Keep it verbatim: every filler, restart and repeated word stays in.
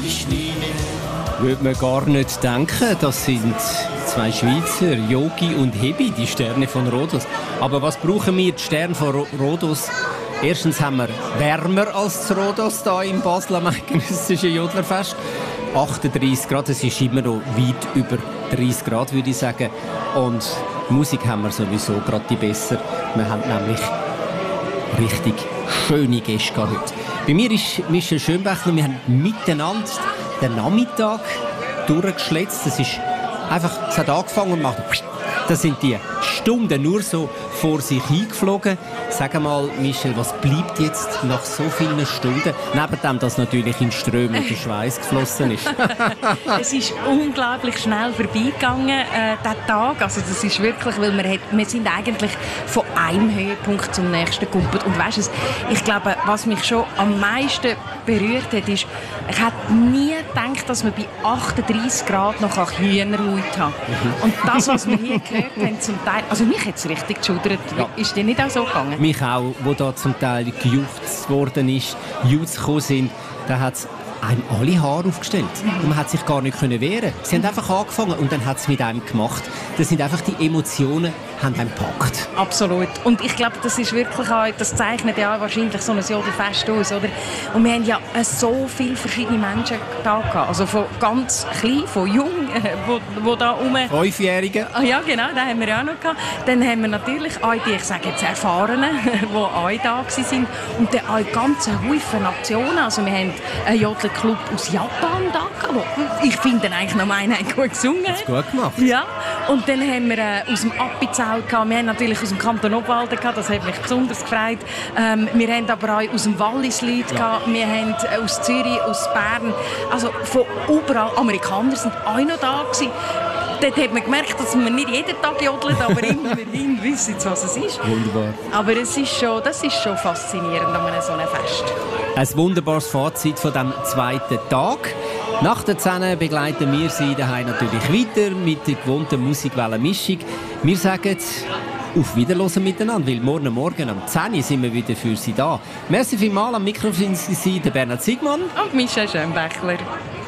Würde man gar nicht denken, das sind zwei Schweizer, Yogi und Hebi, die Sterne von Rhodos. Aber was brauchen wir, die Sterne von Rhodos? Erstens haben wir wärmer als Rhodos hier im Basel am eidgenössischen Jodlerfest. achtunddreissig Grad, es ist immer noch weit über dreißig Grad, würde ich sagen. Und Musik haben wir sowieso gerade die besser. Wir haben nämlich richtig schöne Gäste heute. Bei mir ist Michel Schönbächler. Wir haben miteinander den Nachmittag durchgeschletzt. Das ist einfach, es hat angefangen und macht. Das sind die Stunden nur so vor sich hingeflogen. Sag mal, Michel, was bleibt jetzt nach so vielen Stunden? Neben dem, dass natürlich in Strömen der Schweiß geflossen ist. Es ist unglaublich schnell vorbeigegangen, äh, der Tag. Also das ist wirklich, weil wir, hat, wir sind eigentlich von einem Höhepunkt zum nächsten gekumpelt. Und weißt du, ich glaube, was mich schon am meisten berührt hat, ist, ich hätte nie gedacht, dass wir bei achtunddreissig Grad noch Hühnerhaut haben. Mhm. Und das, was wir hier gehört haben, zum Teil, also mich hat es richtig geschudert. Ja. Ist dir nicht auch so gegangen? Mich auch, wo da zum Teil gejuchzt worden ist, Jutes gekommen sind, da hat es einem alle Haare aufgestellt. Und man hat sich gar nicht wehren. Sie haben einfach angefangen und dann hat es mit einem gemacht. Das sind einfach die Emotionen, haben einen gepackt. Absolut. Und ich glaube, das ist wirklich auch, das zeichnet ja wahrscheinlich so ein Jodelfest aus, oder? Und wir haben ja so viele verschiedene Menschen da gehabt. Also von ganz klein, von jung, wo, wo da rum... Fünfjährige. Ah, ja, genau, den haben wir ja auch noch gehabt. Dann haben wir natürlich auch die, ich sage jetzt Erfahrenen, die auch da waren. Und dann auch ganze Haufen Nationen. Also wir haben einen Jodelclub aus Japan da gehabt, wo ich finde, eigentlich noch einer hat gut gesungen. Hat's gut gemacht. Ja. Und dann haben wir äh, aus dem Appenzell gehabt. Wir haben natürlich aus dem Kanton Obwalden gehabt, das hat mich besonders gefreut. Ähm, wir haben aber auch aus dem Wallis Leute gehabt. Wir haben äh, aus Zürich, aus Bern. Also von überall. Amerikaner sind auch noch da gewesen. Dort hat man gemerkt, dass man nicht jeden Tag jodelt, aber immerhin wissen, was es ist. Wunderbar. Aber es ist schon, das ist schon faszinierend an einem so einem Fest. Ein wunderbares Fazit von diesem zweiten Tag. Nach der zehn begleiten wir Sie daheim natürlich weiter mit der gewohnten Musikwellenmischung. Wir sagen auf Wiederhören miteinander, weil morgen Morgen um zehn Uhr sind wir wieder für Sie da. Merci vielmals am Mikrofon, Sie, der Bernhard Siegmann und Michel Schönbächler.